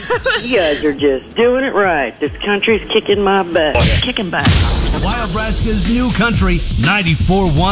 You guys are just doing it right. This country's kicking my butt. Kicking butt. Wildbraska's New Country 94.1